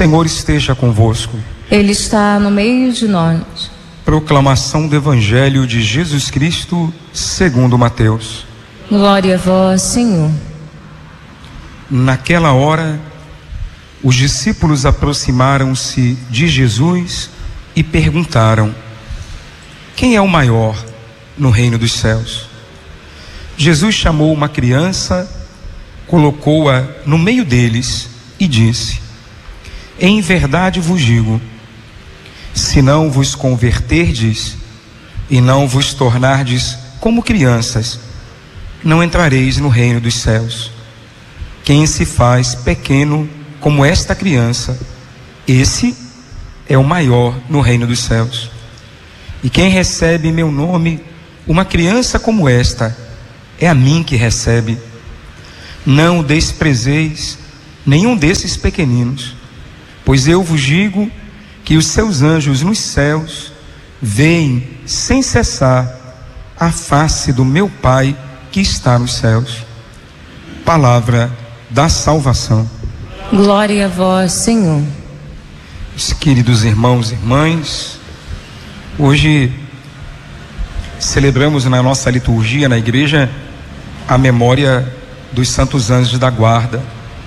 Senhor esteja convosco. Ele está no meio de nós. Proclamação do Evangelho de Jesus Cristo segundo Mateus. Glória a vós, Senhor. Naquela hora, os discípulos aproximaram-se de Jesus e perguntaram: quem é o maior no reino dos céus? Jesus chamou uma criança, colocou-a no meio deles e disse: em verdade vos digo, se não vos converterdes e não vos tornardes como crianças, não entrareis no reino dos céus. Quem se faz pequeno como esta criança, esse é o maior no reino dos céus. E quem recebe em meu nome uma criança como esta, é a mim que recebe. Não desprezeis nenhum desses pequeninos, pois eu vos digo que os seus anjos nos céus veem sem cessar a face do meu Pai que está nos céus. Palavra da salvação. Glória a vós, Senhor. Queridos irmãos e irmãs, hoje celebramos na nossa liturgia na igreja a memória dos santos anjos da guarda.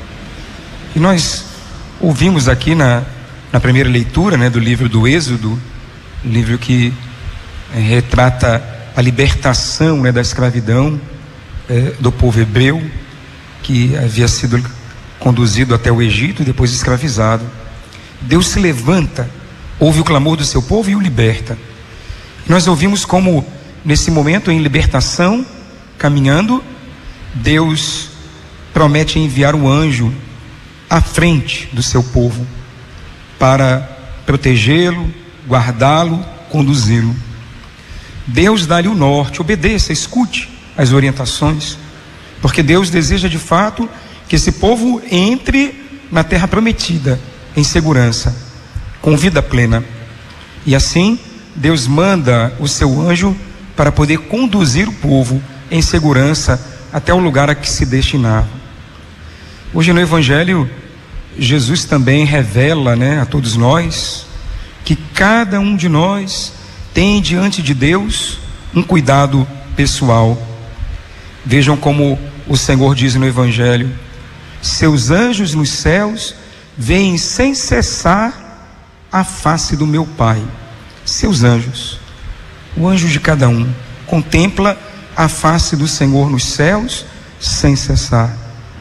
E nós ouvimos aqui na primeira leitura, do livro do Êxodo, livro que retrata a libertação, da escravidão do povo hebreu, que havia sido conduzido até o Egito e depois escravizado. Deus se levanta, ouve o clamor do seu povo e o liberta. Nós ouvimos como nesse momento em libertação, caminhando, Deus promete enviar um anjo à frente do seu povo para protegê-lo, guardá-lo, conduzi-lo. Deus dá-lhe o norte, obedeça, escute as orientações, porque Deus deseja de fato que esse povo entre na terra prometida em segurança, com vida plena. E assim Deus manda o seu anjo para poder conduzir o povo em segurança até o lugar a que se destinava. Hoje no Evangelho, Jesus também revela, a todos nós, que cada um de nós tem diante de Deus um cuidado pessoal. Vejam como o Senhor diz no Evangelho: seus anjos nos céus veem sem cessar a face do meu Pai. Seus anjos, o anjo de cada um, contempla a face do Senhor nos céus sem cessar.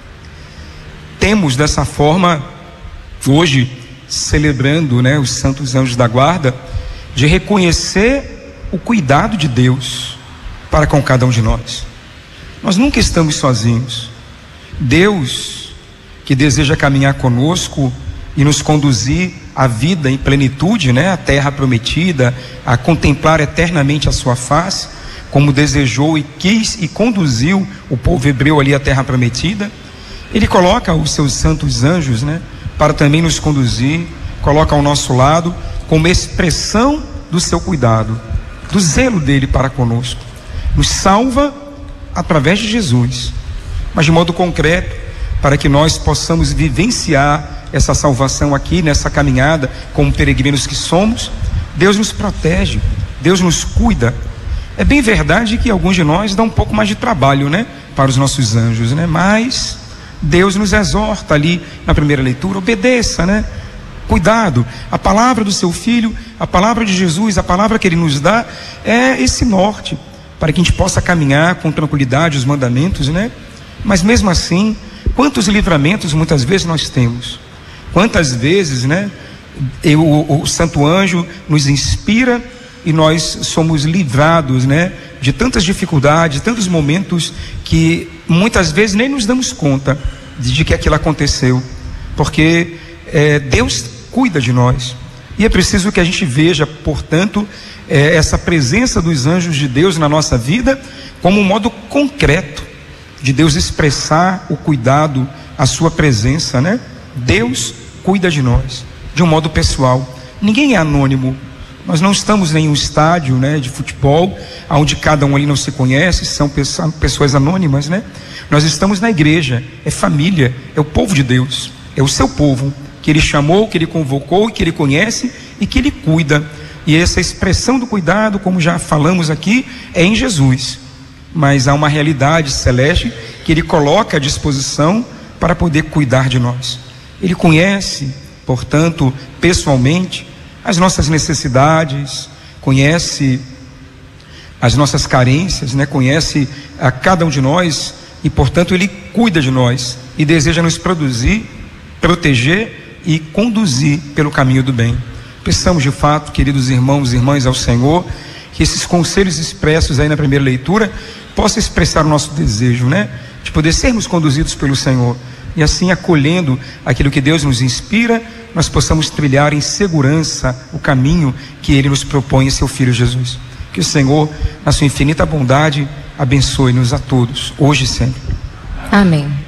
Temos dessa forma, hoje, celebrando os santos anjos da guarda, de reconhecer o cuidado de Deus para com cada um de nós. Nós nunca estamos sozinhos. Deus, que deseja caminhar conosco e nos conduzir à vida em plenitude, à terra prometida, a contemplar eternamente a sua face, como desejou e quis e conduziu o povo hebreu ali à terra prometida. Ele coloca os seus santos anjos, para também nos conduzir, coloca ao nosso lado como expressão do seu cuidado, do zelo dele para conosco. Nos salva através de Jesus, mas de modo concreto, para que nós possamos vivenciar essa salvação aqui nessa caminhada como peregrinos que somos. Deus nos protege, Deus nos cuida. É bem verdade que alguns de nós dão um pouco mais de trabalho, para os nossos anjos, mas Deus nos exorta ali na primeira leitura: obedeça, cuidado. A palavra do seu Filho, a palavra de Jesus, a palavra que Ele nos dá é esse norte, para que a gente possa caminhar com tranquilidade os mandamentos, Mas mesmo assim, quantos livramentos muitas vezes nós temos? Quantas vezes, o santo anjo nos inspira e nós somos livrados, de tantas dificuldades, tantos momentos que muitas vezes nem nos damos conta de que aquilo aconteceu, porque Deus cuida de nós. E é preciso que a gente veja, portanto, essa presença dos anjos de Deus na nossa vida como um modo concreto de Deus expressar o cuidado, a sua presença, Deus cuida de nós de um modo pessoal. Ninguém é anônimo. Nós não estamos em um estádio, de futebol, onde cada um ali não se conhece, são pessoas anônimas, Nós estamos na igreja, é família, é o povo de Deus, é o seu povo, que Ele chamou, que Ele convocou, que Ele conhece e que Ele cuida. E essa expressão do cuidado, como já falamos aqui, é em Jesus. Mas há uma realidade celeste que Ele coloca à disposição para poder cuidar de nós. Ele conhece, portanto, pessoalmente, as nossas necessidades, conhece as nossas carências, né? Conhece a cada um de nós e, portanto, Ele cuida de nós e deseja nos produzir, proteger e conduzir pelo caminho do bem. Peçamos de fato, queridos irmãos e irmãs, ao Senhor, que esses conselhos expressos aí na primeira leitura possam expressar o nosso desejo, né? De poder sermos conduzidos pelo Senhor e assim, acolhendo aquilo que Deus nos inspira, nós possamos trilhar em segurança o caminho que Ele nos propõe em seu Filho Jesus. Que o Senhor, na sua infinita bondade, abençoe-nos a todos, hoje e sempre. Amém.